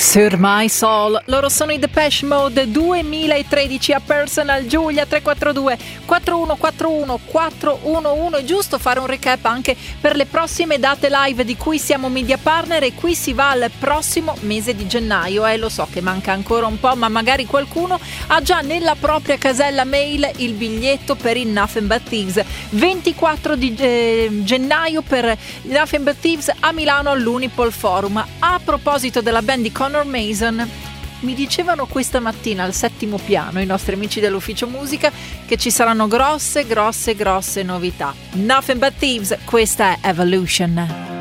Sur My Soul, loro sono i Depeche Mode 2013 a Personal Giulia 342 4141 411. È giusto fare un recap anche per le prossime date live di cui siamo media partner, e qui si va al prossimo mese di gennaio. Lo so che manca ancora un po', ma magari qualcuno ha già nella propria casella mail il biglietto per il Nothing But Thieves 24 di gennaio per Nothing But Thieves a Milano all'Unipol Forum. A proposito della band di Conor Mason, mi dicevano questa mattina al 7° piano i nostri amici dell'ufficio musica che ci saranno grosse novità. Nothing But Thieves, questa è Evolution.